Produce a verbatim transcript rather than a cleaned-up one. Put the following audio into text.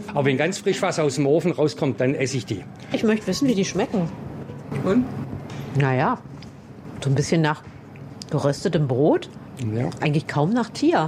Aber wenn ganz frisch was aus dem Ofen rauskommt, dann esse ich die. Ich möchte wissen, wie die schmecken. Und? Naja, so ein bisschen nach geröstetem Brot. Ja. Eigentlich kaum nach Tier.